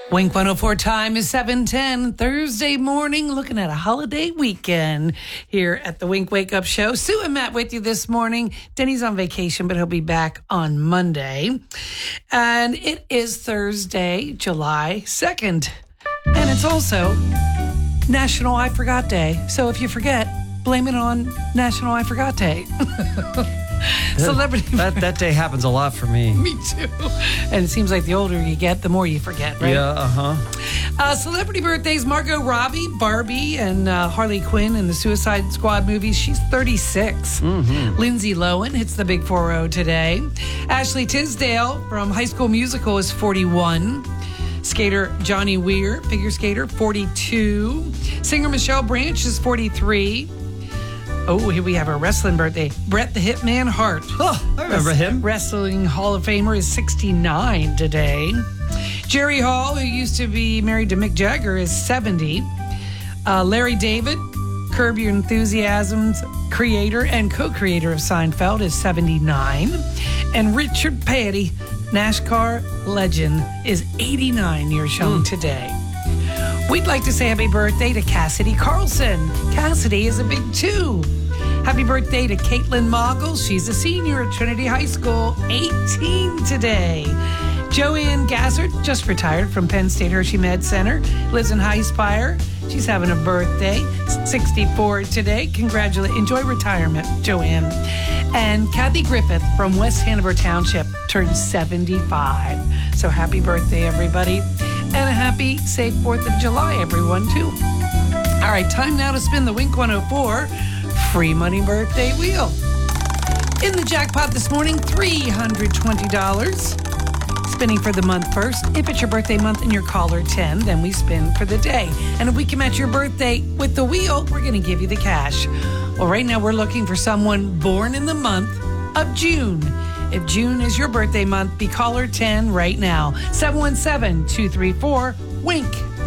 Wink 104 time is 7:10 Thursday morning, looking at a holiday weekend here at the Wink Wake Up Show. Sue and Matt with you this morning. Denny's on vacation, but he'll be back on Monday. And it is Thursday, July 2nd. And it's also National I Forgot Day. So if you forget, blame it on National I Forgot Day. Celebrity. That day happens a lot for me. Me too. And it seems like the older you get, the more you forget, right? Yeah, Celebrity birthdays: Margot Robbie, Barbie, and Harley Quinn in the Suicide Squad movies. She's 36. Lindsay Lohan hits the big 40 today. Ashley Tisdale from High School Musical is 41. Skater Johnny Weir, figure skater, 42. Singer Michelle Branch is 43. Oh, here we have a wrestling birthday. Bret the Hitman Hart. Oh, I remember him. Wrestling Hall of Famer is 69 today. Jerry Hall, who used to be married to Mick Jagger, is 70. Larry David, Curb Your Enthusiasm's creator and co-creator of Seinfeld, is 79. And Richard Petty, NASCAR legend, is 89 years young today. We'd like to say happy birthday to Cassidy Carlson. Cassidy is a big 2. Happy birthday to Caitlin Mogul. She's a senior at Trinity High School, 18 today. Joanne Gassert, just retired from Penn State Hershey Med Center, lives in High Spire. She's having a birthday, 64 today. Congratulations. Enjoy retirement, Joanne. And Kathy Griffith from West Hanover Township turned 75. So happy birthday, everybody. And a happy, safe 4th of July, everyone, too. All right, time now to spin the Wink 104 free money birthday wheel. In the jackpot this morning, $320. Spinning for the month first. If it's your birthday month and you're caller 10, then we spin for the day. And if we can match your birthday with the wheel, we're going to give you the cash. Well, right now we're looking for someone born in the month of June. If June is your birthday month, be caller 10 right now. 717-234-WINK.